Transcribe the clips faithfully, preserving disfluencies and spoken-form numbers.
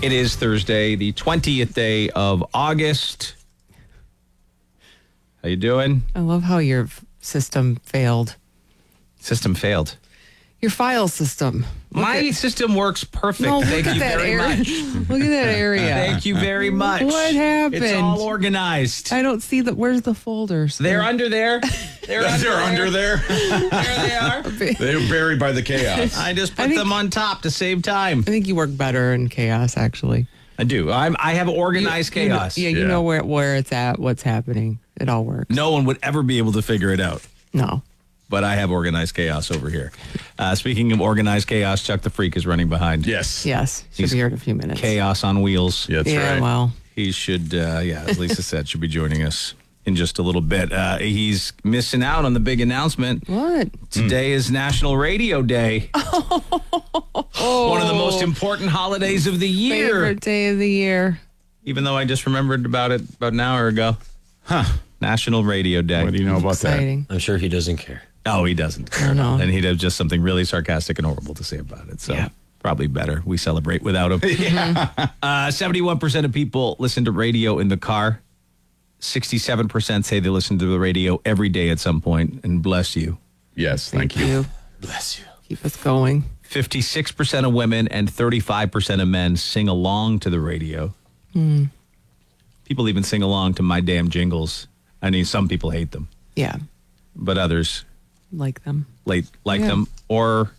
It is Thursday, the twentieth day of August. How you doing? I love how your system failed. System failed. Your file system. Look My at, system works perfect. no, Thank look you at that very area. much. Look at that area. Thank you very much. What happened? It's all organized. I don't see the. Where's the folders? They're under there. They're under They're there. under there. There they are. They're buried by the chaos. I just put I think- them on top to save time. I think you work better in chaos, actually. I do. I'm, I have organized You know- chaos. yeah, you Yeah. know where where it's at, what's happening. It all works. No one would ever be able to figure it out. No. But I have organized chaos over here. Uh, speaking of organized chaos, Chuck the Freak is running behind. Yes. Yes. Should He's be here in a few minutes. Chaos on wheels. Yeah, that's yeah, right. well. He should, uh, yeah, as Lisa said, should be joining us in just a little bit. Uh, he's missing out on the big announcement. What? Today is National Radio Day. One of the most important holidays of the year. Favorite day of the year. Even though I just remembered about it about an hour ago. Huh. National Radio Day. What do you know about Exciting. I'm sure he doesn't care. Oh, he doesn't. I know. And he'd have just something really sarcastic and horrible to say about it. So Yeah. probably better. We celebrate without him. yeah. Uh, seventy-one percent of people listen to radio in the car. sixty-seven percent say they listen to the radio every day at some point. And bless you. Yes, Thank, thank, you. you. Bless you. Keep us going. fifty-six percent of women and thirty-five percent of men sing along to the radio. Hmm. People even sing along to my damn jingles. I mean, some people hate them, Yeah. but others Like them. late like Yeah. them or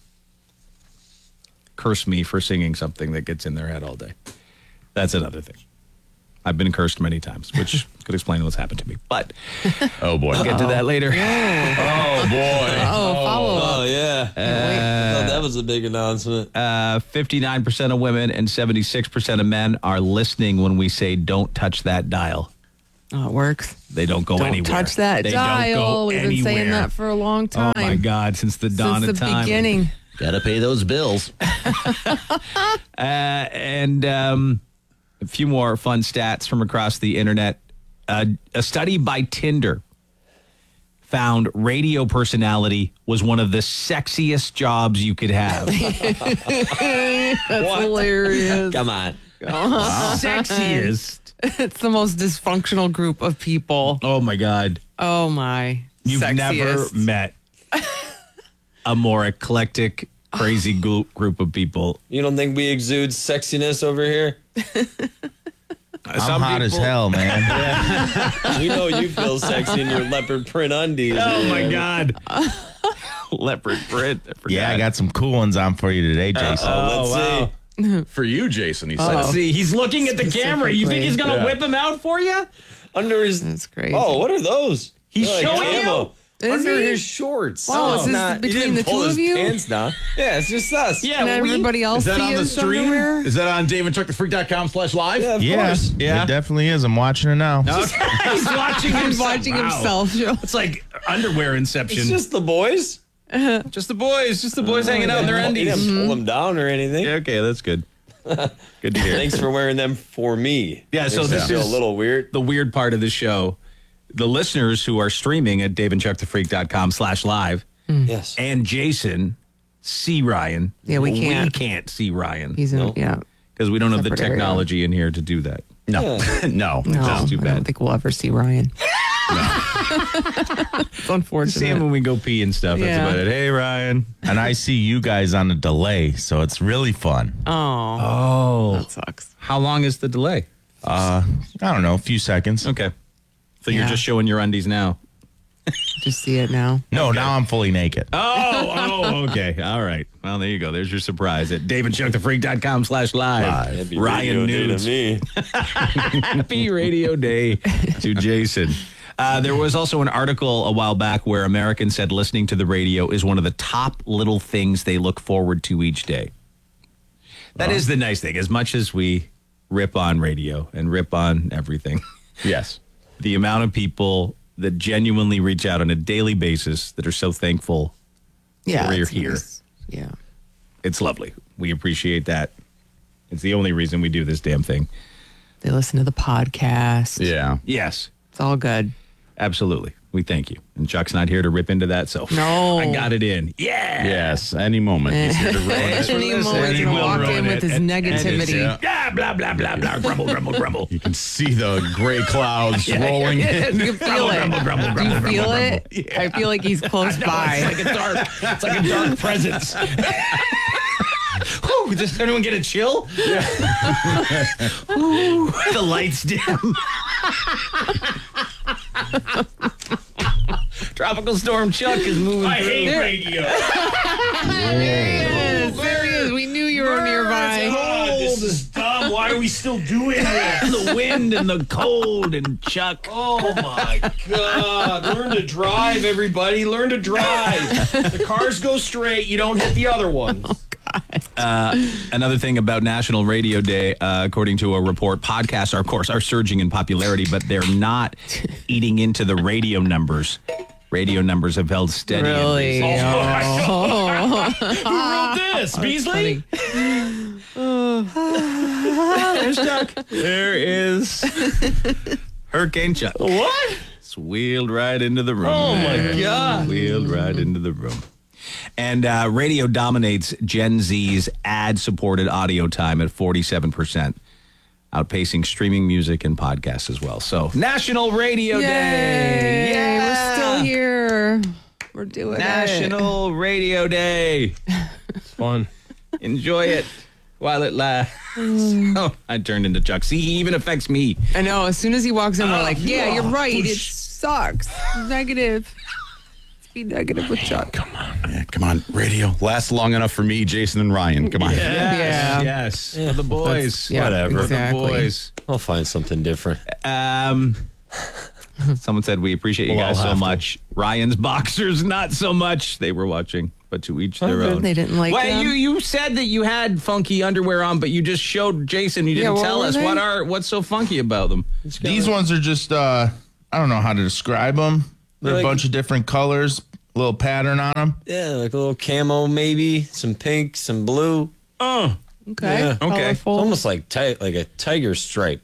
curse me for singing something that gets in their head all day. That's another thing. I've been cursed many times, which could explain what's happened to me. But Oh, boy. we'll get to that later. Oh, boy. Oh, follow up. Oh, yeah. I thought that was a big announcement. Uh, fifty-nine percent of women and seventy-six percent of men are listening when we say don't touch that dial. Oh, it works. They don't go Don't anywhere. touch that they dial. Don't go We've been saying anywhere. that for a long time. Oh, my God, since the dawn Since of the time. beginning. Gotta pay those bills. Uh, and um, a few more fun stats from across the internet. Uh, a study by Tinder found radio personality was one of the sexiest jobs you could have. That's hilarious. Come on. Sexiest. It's the most dysfunctional group of people. Oh, my God. Oh, my. You've Sexiest. never met a more eclectic, crazy group group of people. You don't think we exude sexiness over here? I'm hot as hell, man. We know you feel sexy in your leopard print undies. Oh, my man. God. Leopard print. I forgot. Yeah, I got some cool ones on for you today, Jason. Oh, let's wow. see. For you, Jason, he said. Let's see. He's looking at the camera. You think he's going to Yeah. whip him out for you? Under his. That's crazy. Oh, what are those? He's They're like showing camo. Is Under he? his shorts. Wow, is this Not- he between didn't the pull two his of you? Pants down. Yeah, it's just us. Yeah, And we- everybody else Is that see on the his stream? underwear? Is that on dave and chuck the freak dot com slash live? Yeah, of Yeah, course. Yeah. it definitely is. I'm watching it now. Okay. He's watching He's himself. watching Wow. himself. Joe. It's like underwear inception. It's just the boys. Just the boys. Just the boys hanging out in their He undies. didn't pull them down or anything. Yeah, okay, that's good. Good to hear. Thanks for wearing them for me. Yeah, so Makes me this feel is- a little weird. The weird part of the show, the listeners who are streaming at dave and chuck the freak dot com slash live Yes. and Jason see Ryan. Yeah, we can't. We can't see Ryan He's in, No. yeah. because we don't have the Separate area. technology in here to do that. No. no. No, That's too I bad. don't think we'll ever see Ryan. It's See him unfortunate. when we go pee and stuff. That's Yeah. about it. Hey, Ryan. And I see you guys on a delay, so it's really fun. Oh, Oh. that sucks. How long is the delay? Uh, I don't know, a few seconds. Okay. So you're Yeah. just showing your undies now. Just see it now. No, now I'm fully naked. Oh, oh, okay. All right. Well, there you go. There's your surprise at dave and chuck the freak dot com slash live. Happy Ryan radio day to Nudes. me. Happy radio day to Jason. Uh, there was also an article a while back where Americans said listening to the radio is one of the top little things they look forward to each day. That is the nice thing. As much as we rip on radio and rip on everything, Yes. the amount of people that genuinely reach out on a daily basis that are so thankful, Yeah. We're it's here. nice. Yeah. it's lovely. We appreciate that. It's the only reason we do this damn thing. They listen to the podcast. Yeah. Yes, It's all good. absolutely. we thank you. And Chuck's not here to rip into that, so No. I got it in. Yeah. Yes, any moment. He's here to ruin it. Any moment he's gonna walk in with his negativity. Yeah. Yeah, blah, blah, blah, blah, grumble, grumble, grumble. You can see the gray clouds rolling in. You feel it. Grumble, grumble, Do grumble, you feel grumble, it? grumble. I feel like he's close by. It's like a dark, it's like a dark presence. Whew, does anyone get a chill? Yeah. Ooh, the lights dim. Tropical storm Chuck is moving I through. hate radio. There he is. There he is. We knew you were nearby. God, this is dumb. Why are we still doing this? The wind and the cold and Chuck. Oh my God. Learn to drive, everybody. Learn to drive. The cars go straight. You don't hit the other ones. Another thing about National Radio Day, uh, according to a report, podcasts are, of course, are surging in popularity, but they're not eating into the radio numbers. Radio numbers have held steady. in Really? recent- Oh. Who wrote this? Beasley? There's Chuck. There is Hurricane Chuck. What? It's wheeled right into the room. Oh, my God. Wheeled right into the room. And uh, radio dominates Gen Z's ad-supported audio time at forty-seven percent, outpacing streaming music and podcasts as well. So, National Radio Yay. Day. Yeah. We're still here. We're doing it. National Radio Day. Fun. Enjoy it while it lasts. Oh, I turned into Chuck. See, he even affects me. I know. As soon as he walks in, we're like, yeah, you're right. It sucks. Negative. Let's be negative with Chuck. Come on. Yeah, come on. Radio lasts long enough for me, Jason, and Ryan. Come on. Yeah. Yes. For the boys. Yeah, Whatever. exactly. For the boys. I'll find something different. Um, someone said we appreciate you Well, guys I'll so have to. much. Ryan's boxers, not so much. They were watching, but to each their own. They didn't like Well, them? you you said that you had funky underwear on, but you just showed Jason. You Yeah, didn't what tell were us they? what are what's so funky about them. These ones are just, uh, I don't know how to describe them. They're Like- a bunch of different colors, little pattern on them. Yeah, like a little camo, maybe some pink, some blue. Oh, Okay. Yeah. Okay. Colorful. It's almost like ti- like a tiger stripe.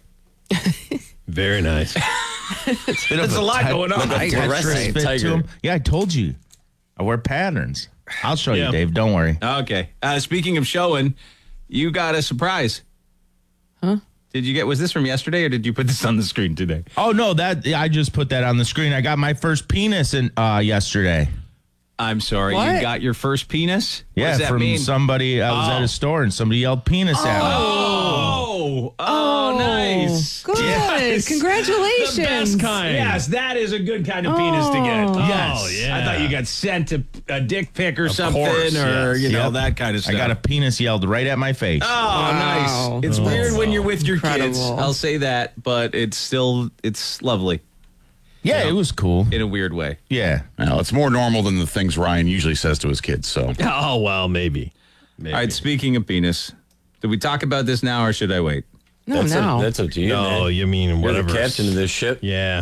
Very nice. there's a lot going on. Like a Tiger fluorescent fit to tiger. 'em. Yeah, I told you. I wear patterns. I'll show Yeah. you, Dave. Don't worry. Okay. Uh, speaking of showing, you got a surprise. Huh? Did you get? Was this from yesterday, or did you put this on the screen today? Oh no, that I just put that on the screen. I got my first penis in uh, yesterday. I'm sorry. You What? got your first penis? What Yeah, does that from mean? somebody. I was Oh. at a store and somebody yelled penis at me. Oh, oh, nice. Good. Yes. Congratulations. The best kind. Yes, that is a good kind of penis to get. Oh. Yes. Oh, yeah. I thought you got sent a, a dick pic or something, course, or yes. you know Yep. that kind of I stuff. got a penis yelled right at my face. Oh, Wow. nice. It's weird when you're with your kids. Incredible. I'll say that, but it's still it's lovely yeah, it was cool. in a weird way. Yeah. Well, it's more normal than the things Ryan usually says to his kids. So Oh, well, maybe. Maybe. All right, speaking of penis, did we talk about this now or should I wait? No, That's, no. up, that's up to you, No, man. you mean You're whatever. the captain of this ship. Yeah.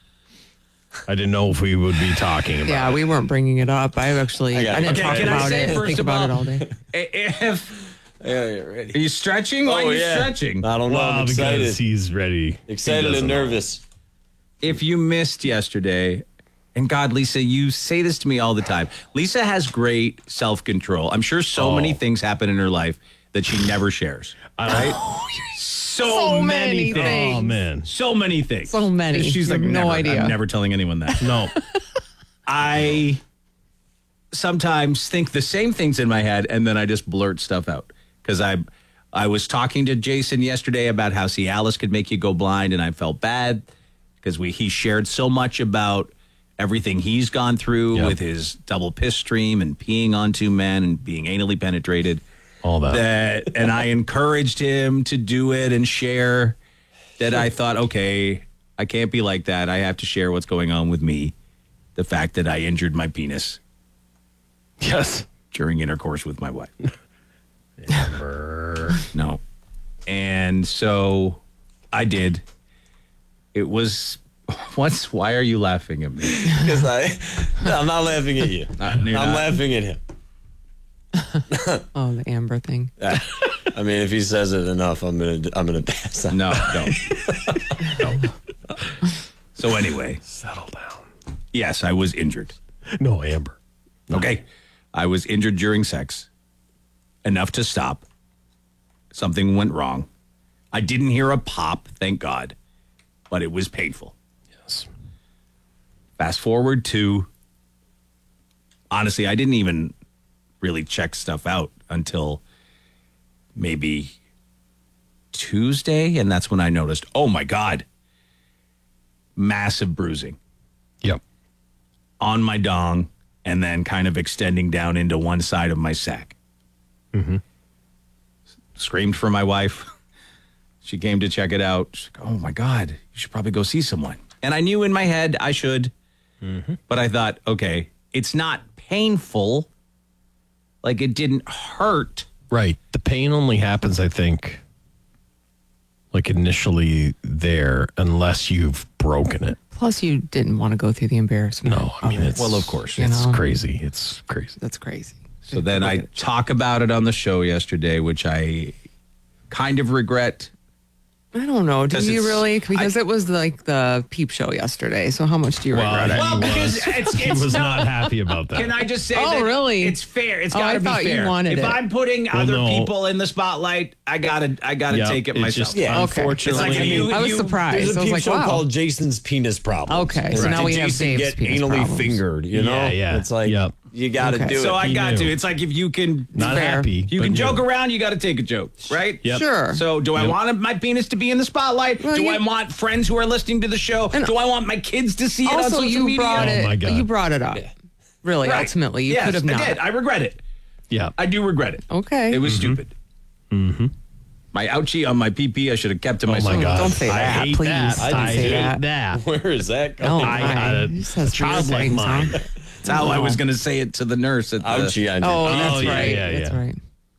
I didn't know if we would be talking about yeah, it. we weren't bringing it up. I actually, I, got it. didn't Okay, talk can I about say it. first Think of about all- it all day. If Yeah, you're ready. are you stretching? Why Oh, are you yeah. stretching? I don't know. Well, I'm because excited. he's ready. He Excited doesn't and know. nervous. If you missed yesterday, and God, Lisa, you say this to me all the time. Lisa has great self-control. I'm sure so Oh. many things happen in her life that she never shares. I, So, So many many things. things. oh, man. So many things. So many. She's You like, have no never, idea. I'm never telling anyone that. No. I sometimes think the same things in my head, and then I just blurt stuff out because I, I was talking to Jason yesterday about how Cialis could make you go blind, and I felt bad because we he shared so much about everything he's gone through Yep. with his double piss stream and peeing on two men and being anally penetrated. All that. That and I encouraged him to do it and share. That I thought, okay, I can't be like that. I have to share what's going on with me. The fact that I injured my penis Yes. during intercourse with my wife. No. And so I did. It was what's why are you laughing at me? Because I, no, I'm not laughing at you. Not- I'm you're not? laughing at him. Oh, the Amber thing. I mean, if he says it enough, I'm gonna, I'm gonna pass out. No, don't. No. So anyway, Settle down. Yes, I was injured. No, Amber. Okay. I was injured during sex. Enough to stop. Something went wrong. I didn't hear a pop, thank God. But it was painful. Yes. Fast forward to, honestly, I didn't even really check stuff out until maybe Tuesday. And that's when I noticed, oh my God, massive bruising Yep. on my dong and then kind of extending down into one side of my sack. Mm-hmm. Screamed for my wife. She came to check it out. She's like, oh my God, you should probably go see someone. And I knew in my head I should, Mm-hmm. but I thought, okay, it's not painful. Like it didn't hurt. Right. The pain only happens, I think, like initially there, unless you've broken it. Plus, you didn't want to go through the embarrassment. No, I mean, of it. it's, Well, of course. You it's know? crazy. It's crazy. That's crazy. So then I talk about it on the show yesterday, which I kind of regret. I don't know. Do 'Cause you it's- really? Because it was like the peep show yesterday. So how much do you regret it? Well, because it's, He it's was not. not happy about that. Can I just say Oh, that really? it's fair. It's Oh, got I to be thought you fair. wanted if it. I'm putting other no. people in the spotlight, I gotta I gotta Yep, take it it's myself. just Yeah, okay. unfortunately. It's like if you- I was you- surprised. There's a I was peep like, show wow. called Jason's Penis Problems. Okay, so Did now we have Jason Dave's get penis anally problems. fingered, you know? Yeah, yeah. It's like, Yep. you got to Okay. do it. So I He got knew. to. It's like if you can Not Fair. happy. you but can knew. joke around, you got to take a joke, right? Yep. Sure. So do I Yep. want my penis to be in the spotlight? Well, do you- I want friends who are listening to the show? And- do I want my kids to see it on Also, social you media? brought Oh, it. my God. You brought it up. Really, Right. ultimately, you yes, could have not. I did. I regret it. Yeah. I do regret it. Okay. It was stupid. Mm-hmm. My ouchie on my pee pee, I should have kept to Oh myself. my God. Don't say I that, hate please. that. Don't I say hate that. that. Where is that Oh, coming? I my. got a He says child weird like things, mine. huh? That's how I was going to say it to the nurse at the. Ouchie, I did. Oh, that's yeah, right. yeah, That's yeah. right.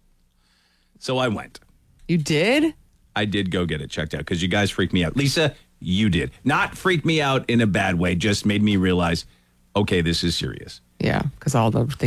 So I went. You did? I did go get it checked out because you guys freaked me out. Lisa, you did. Not freak me out in a bad way, just made me realize, okay, this is serious. Yeah, because all the things